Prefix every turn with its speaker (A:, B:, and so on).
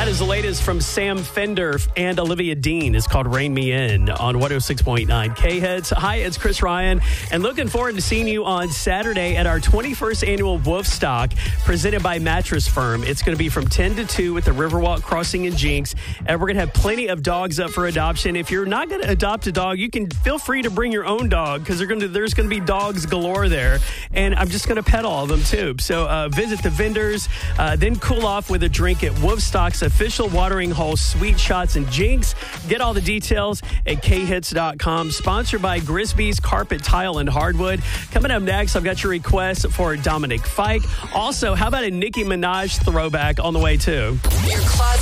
A: That is the latest from Sam Fender and Olivia Dean. It's called Rain Me In on 106.9 K-Hits. Hi, it's Chris Ryan, and looking forward to seeing you on Saturday at our 21st annual Wolf Stock presented by Mattress Firm. It's going to be from 10 to 2 at the Riverwalk Crossing in Jinx, and we're going to have plenty of dogs up for adoption. If you're not going to adopt a dog, you can feel free to bring your own dog because there's going to be dogs galore there, and I'm just going to pet all of them too. So visit the vendors, then cool off with a drink at Wolf Stock's official watering hole, Sweet Shots and Jinx. Get all the details at khits.com. Sponsored by Grisby's Carpet, Tile, and Hardwood. Coming up next, I've got your request for Dominic Fike. Also, how about a Nicki Minaj throwback on the way too?
B: Your closet